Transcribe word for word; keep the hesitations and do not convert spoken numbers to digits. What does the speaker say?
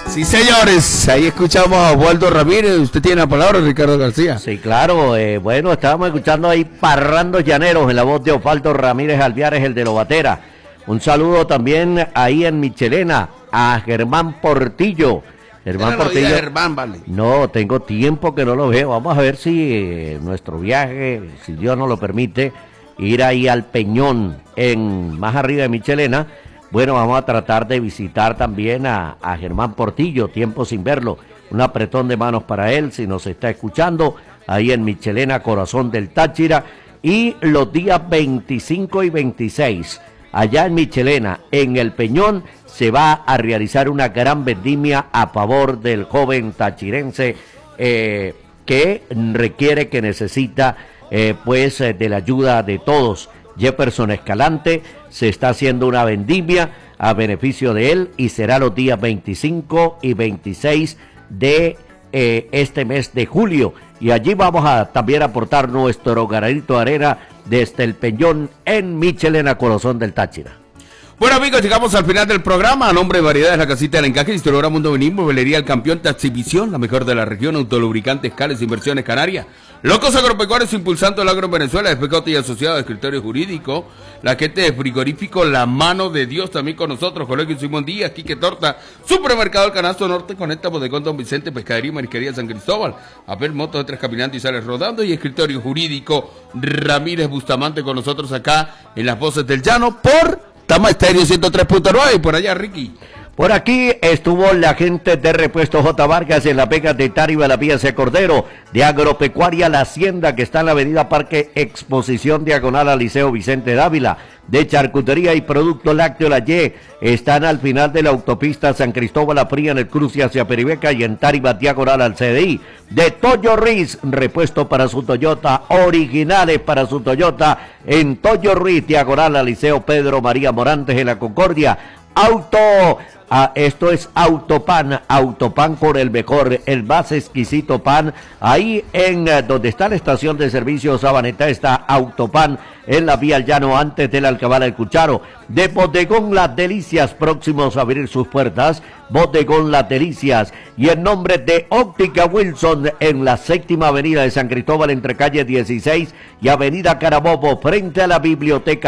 Sí, señores, ahí escuchamos a Osvaldo Ramírez. Usted tiene la palabra, Ricardo García. Sí, claro, eh, bueno, estábamos escuchando ahí Parrandos Llaneros en la voz de Osvaldo Ramírez Alviares, el de Lobatera. Un saludo también ahí en Michelena a Germán Portillo. Germán Portillo. Germán, vale. No, tengo tiempo que no lo veo. Vamos a ver si eh, nuestro viaje, si Dios nos lo permite, ir ahí al Peñón, en más arriba de Michelena. Bueno, vamos a tratar de visitar también a, a Germán Portillo, tiempo sin verlo. Un apretón de manos para él, si nos está escuchando, ahí en Michelena, corazón del Táchira. Y los días veinticinco y veintiséis, allá en Michelena, en el Peñón, se va a realizar una gran vendimia a favor del joven tachirense eh, que requiere, que necesita, eh, pues, eh, de la ayuda de todos. Jefferson Escalante, se está haciendo una vendimia a beneficio de él y será los días veinticinco y veintiséis de eh, este mes de julio. Y allí vamos a también aportar nuestro granito de arena desde el Peñón en Michelena, corazón del Táchira. Bueno, amigos, llegamos al final del programa. A nombre de Variedades La Casita del Encaje, Distribuidora Mundo Venimos, Velería El Campeón, Taxivisión, la mejor de la región, Autolubricantes, Cales, Inversiones Canarias, Locos Agropecuarios, impulsando el agro en Venezuela, Especote y Asociado de Escritorio Jurídico, la gente de Frigorífico La Mano de Dios, también con nosotros, Colegio Simón Díaz, Quique Torta, Supermercado El Canasto Norte, Conecta Bodegón Don Vicente, Pescadería y Marisquería San Cristóbal, Apel Motos de Tres Caminantes y Sales Rodando, y Escritorio Jurídico Ramírez Bustamante con nosotros acá en Las Voces del Llano por Tama Estéreo ciento tres punto nueve. Y por allá, Ricky. Por aquí estuvo la gente de Repuesto J. Vargas en la Vega de Táriba, la Vía C. Cordero, de Agropecuaria La Hacienda, que está en la avenida Parque Exposición Diagonal al Liceo Vicente Dávila, de Charcutería y Producto Lácteo La Y, están al final de la autopista San Cristóbal La Fría en el cruce hacia Peribeca y en Táriba Diagonal al C D I, de Toyo Ruiz, repuesto para su Toyota, originales para su Toyota, en Toyo Ruiz Diagonal al Liceo Pedro María Morantes en la Concordia. Auto, ah, esto es Autopan, Autopan con el mejor, el más exquisito pan, ahí en uh, donde está la estación de servicio Sabaneta está Autopan, en la vía al llano antes de la Alcabala del Cucharo. De Bodegón Las Delicias, próximos a abrir sus puertas, Bodegón Las Delicias, y en nombre de Óptica Wilson, en la séptima avenida de San Cristóbal, entre calle dieciséis y avenida Carabobo, frente a la biblioteca